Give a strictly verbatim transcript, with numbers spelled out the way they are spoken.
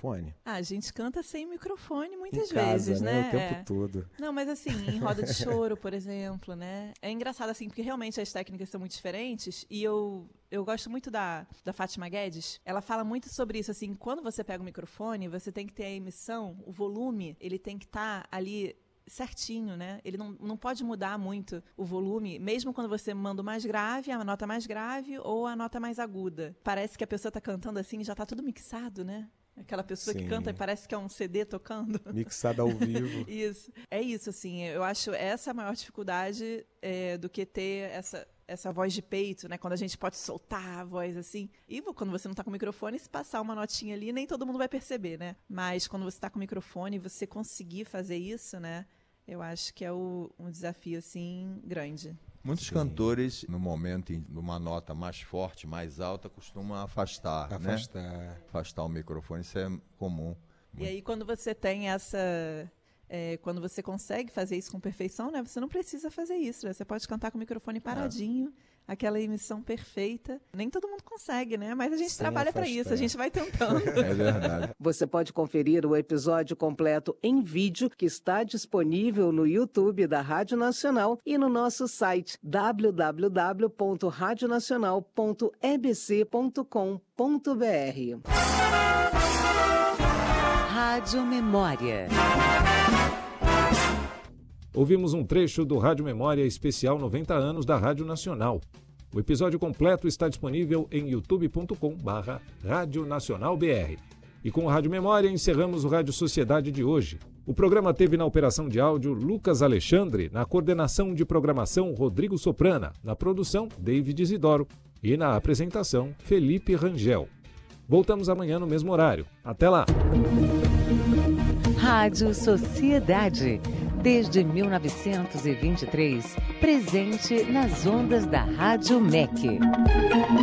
microfone? Ah, a gente canta sem microfone muitas em casa, vezes, né? né? O tempo é. todo. Não, mas assim, em roda de choro, por exemplo, né? É engraçado, assim, porque realmente as técnicas são muito diferentes e eu, eu gosto muito da, da Fátima Guedes. Ela fala muito sobre isso, assim, quando você pega o microfone, você tem que ter a emissão, o volume, ele tem que estar tá ali certinho, né? Ele não, não pode mudar muito o volume, mesmo quando você manda o mais grave, a nota mais grave ou a nota mais aguda. Parece que a pessoa está cantando assim e já está tudo mixado, né? Aquela pessoa Sim. que canta e parece que é um C D tocando. Mixado ao vivo. Isso. É isso, assim. Eu acho essa a maior dificuldade é, do que ter essa, essa voz de peito, né? Quando a gente pode soltar a voz assim. E quando você não está com o microfone, se passar uma notinha ali, nem todo mundo vai perceber, né? Mas quando você está com o microfone e você conseguir fazer isso, né? Eu acho que é o, um desafio, assim, grande. Muitos Sim. cantores, no momento, em uma nota mais forte, mais alta, costumam afastar, afastar. né? Afastar o microfone, isso é comum. E aí, quando você tem essa... É, quando você consegue fazer isso com perfeição, né? Você não precisa fazer isso, né? Você pode cantar com o microfone paradinho, é. aquela emissão perfeita. Nem todo mundo consegue, né? Mas a gente Sem trabalha para isso, a gente vai tentando. É verdade. Você pode conferir o episódio completo em vídeo, que está disponível no YouTube da Rádio Nacional e no nosso site w w w ponto radio nacional ponto e b c ponto com ponto b r. Rádio Memória. Ouvimos um trecho do Rádio Memória Especial noventa anos da Rádio Nacional. O episódio completo está disponível em youtube ponto com barra Rádio Nacional B R. E com a Rádio Memória encerramos o Rádio Sociedade de hoje. O programa teve na operação de áudio Lucas Alexandre, na coordenação de programação Rodrigo Soprana, na produção David Isidoro e na apresentação Felipe Rangel. Voltamos amanhã no mesmo horário. Até lá! Rádio Sociedade. Desde mil novecentos e vinte e três, presente nas ondas da Rádio M E C.